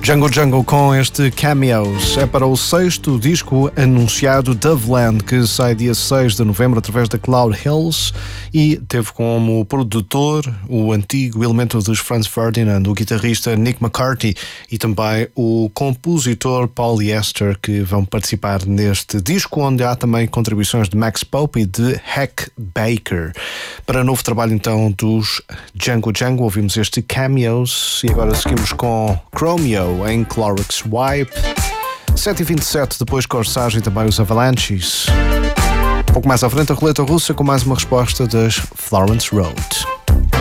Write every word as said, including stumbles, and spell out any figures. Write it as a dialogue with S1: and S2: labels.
S1: Django Django com este Cameos é para o sexto disco anunciado, Doveland, que sai dia seis de novembro através da Cloud Hills e teve como produtor o antigo elemento dos Franz Ferdinand, o guitarrista Nick McCarthy e também o compositor Polyester, que vão participar neste disco, onde há também contribuições de Max Pope e de Hack Baker. Para novo trabalho então dos Django Django ouvimos este Cameos e agora seguimos com Chromeo em Clorox Wipe, sete e vinte e sete, depois Corsage e também os Avalanches. Um pouco mais à frente a roleta russa com mais uma resposta das Florence Road.